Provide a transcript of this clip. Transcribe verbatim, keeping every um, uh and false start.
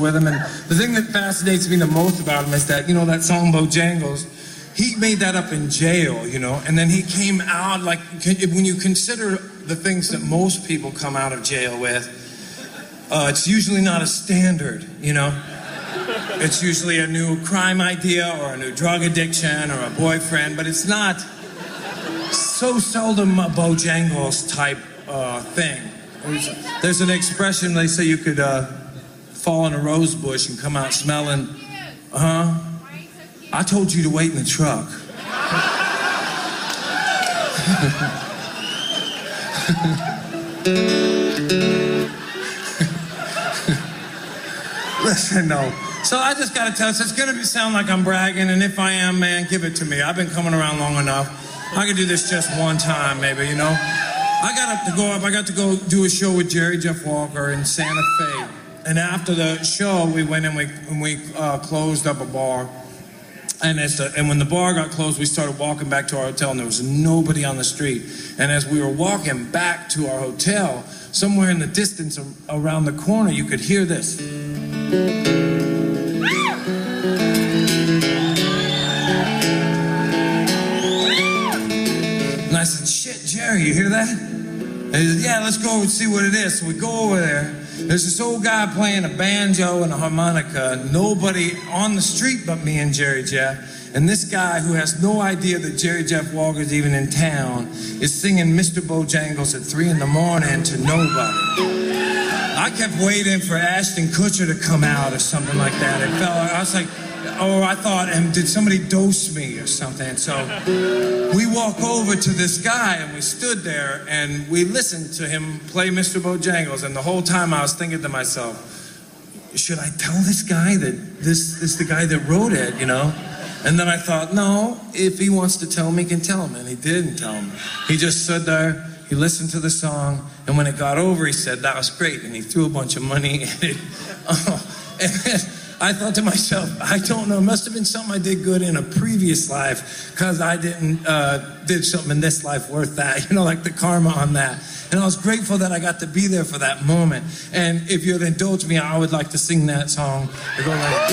with him. And the thing that fascinates me the most about him is that, you know, that song Bojangles, he made that up in jail, you know, and then he came out, like, when you consider the things that most people come out of jail with, uh, it's usually not a standard, you know. It's usually a new crime idea or a new drug addiction or a boyfriend, but it's not so seldom a Bojangles type uh, thing. There's, there's an expression, they say you could uh, fall in a rose bush and come out smelling, uh-huh. I told you to wait in the truck. Listen, no. So I just gotta tell you, it's gonna sound like I'm bragging, and if I am, man, give it to me. I've been coming around long enough. I could do this just one time, maybe, you know? I got to go up, I got to go do a show with Jerry Jeff Walker in Santa Fe. And after the show, we went and we, and we uh, closed up a bar. And, as the, and when the bar got closed, we started walking back to our hotel, and there was nobody on the street. And as we were walking back to our hotel, somewhere in the distance around the corner, you could hear this. And I said, shit, Jerry, you hear that? And he said, yeah, let's go and see what it is. So we go over there. There's this old guy playing a banjo and a harmonica. Nobody on the street but me and Jerry Jeff. And this guy, who has no idea that Jerry Jeff Walker's even in town, is singing Mister Bojangles at three in the morning to nobody. I kept waiting for Ashton Kutcher to come out or something like that. It felt like, I was like, oh, I thought, um, did somebody dose me or something? So we walk over to this guy, and we stood there, and we listened to him play Mister Bojangles. And the whole time I was thinking to myself, should I tell this guy that this, this is the guy that wrote it, you know? And then I thought, no, if he wants to tell me, he can tell him. And he didn't tell him. He just stood there, he listened to the song, and when it got over, he said, that was great. And he threw a bunch of money at it. Oh, and then I thought to myself, I don't know, it must have been something I did good in a previous life, because I didn't, uh, did something in this life worth that, you know, like the karma on that. And I was grateful that I got to be there for that moment. And if you'd indulge me, I would like to sing that song.